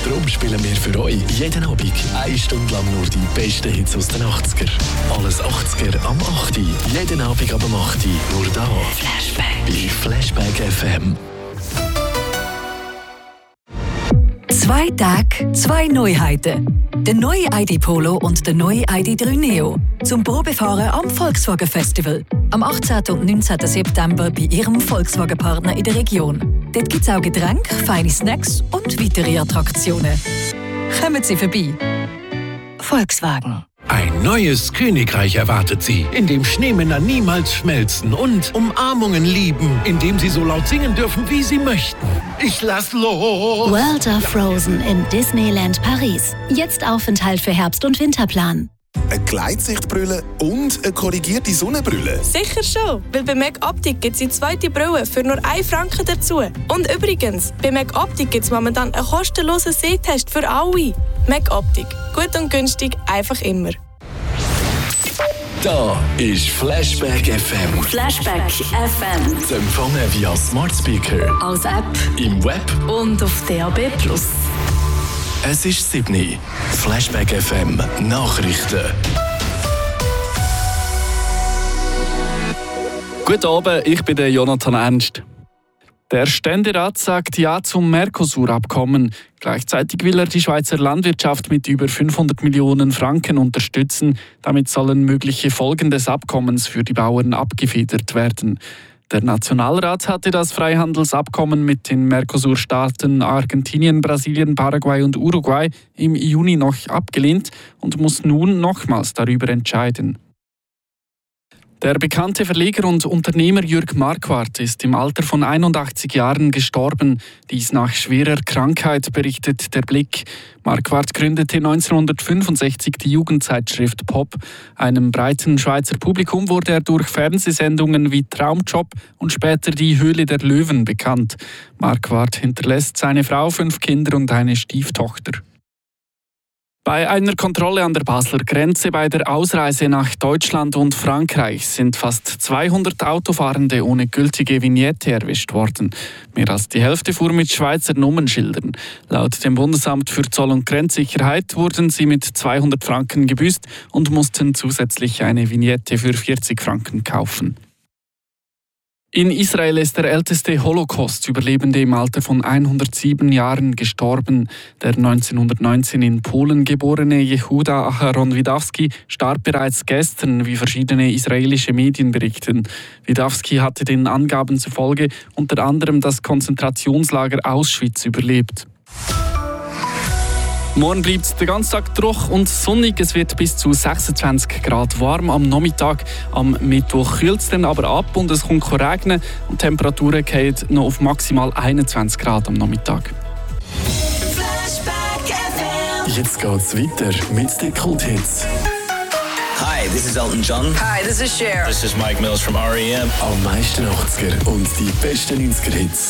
Darum spielen wir für euch jeden Abend 1 Stunde lang nur die besten Hits aus den 80er. Alles 80er am 8. Jeden Abend ab 8. Nur da. Bei Flashback FM. 2 Tage, 2 Neuheiten. Der neue ID Polo und der neue ID3 Neo. Zum Probefahren am Volkswagen Festival. Am 18. und 19. September bei Ihrem Volkswagen-Partner in der Region. Dort gibt es auch Getränke, feine Snacks und weitere Attraktionen. Kommen Sie vorbei. Volkswagen. Ein neues Königreich erwartet Sie, in dem Schneemänner niemals schmelzen und Umarmungen lieben, in dem Sie so laut singen dürfen, wie Sie möchten. Ich lass los! World of Frozen in Disneyland Paris. Jetzt Aufenthalt für Herbst- und Winterplan. Eine Gleitsichtbrille und eine korrigierte Sonnenbrille. Sicher schon, weil bei Mac Optik gibt es die zweite Brille für nur 1 Franken dazu. Und übrigens, bei Mac Optik gibt es momentan einen kostenlosen Sehtest für alle. Mac Optik. Gut und günstig, einfach immer. Da ist Flashback FM. Flashback FM. Zu empfangen via Smart Speaker, Als App im Web. und auf DAB+. Es ist 7. Flashback FM Nachrichten. Guten Abend, ich bin der Jonathan Ernst. Der Ständerat sagt Ja zum Mercosur-Abkommen. Gleichzeitig will er die Schweizer Landwirtschaft mit über 500 Millionen Franken unterstützen. Damit sollen mögliche Folgen des Abkommens für die Bauern abgefedert werden. Der Nationalrat hatte das Freihandelsabkommen mit den Mercosur-Staaten Argentinien, Brasilien, Paraguay und Uruguay im Juni noch abgelehnt und muss nun nochmals darüber entscheiden. Der bekannte Verleger und Unternehmer Jürg Marquardt ist im Alter von 81 Jahren gestorben. Dies nach schwerer Krankheit, berichtet der Blick. Marquardt gründete 1965 die Jugendzeitschrift Pop. Einem breiten Schweizer Publikum wurde er durch Fernsehsendungen wie Traumjob und später Die Höhle der Löwen bekannt. Marquardt hinterlässt seine Frau, 5 Kinder und eine Stieftochter. Bei einer Kontrolle an der Basler Grenze bei der Ausreise nach Deutschland und Frankreich sind fast 200 Autofahrende ohne gültige Vignette erwischt worden. Mehr als die Hälfte fuhr mit Schweizer Nummernschildern. Laut dem Bundesamt für Zoll- und Grenzsicherheit wurden sie mit 200 Franken gebüßt und mussten zusätzlich eine Vignette für 40 Franken kaufen. In Israel ist der älteste Holocaust-Überlebende im Alter von 107 Jahren gestorben. Der 1919 in Polen geborene Jehuda Aharon Widawski starb bereits gestern, wie verschiedene israelische Medien berichten. Widawski hatte den Angaben zufolge unter anderem das Konzentrationslager Auschwitz überlebt. Morgen bleibt es den ganzen Tag trocken und sonnig. Es wird bis zu 26 Grad warm am Nachmittag. Am Mittwoch kühlt es dann aber ab und es kommt regnen. Und die Temperaturen gehen noch auf maximal 21 Grad am Nachmittag. Jetzt geht's weiter mit den Kulthits. Hi, this is Elton John. Hi, this is Cher. This is Mike Mills from R.E.M. Am meisten 80er und die besten 90er Hits.